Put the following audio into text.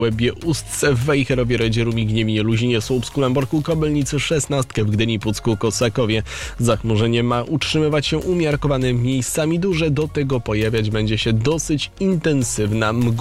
Łebie, Ustce, w Wejherowie, Redzieru, Migniewinie, Luzinie, Słupsku, Lęborku, Kobylnicy, Szesnastkę, w Gdyni, Pucku, Kosakowie. Zachmurzenie ma utrzymywać się umiarkowane, miejscami duże, do tego pojawiać będzie się dosyć intensywna mgła.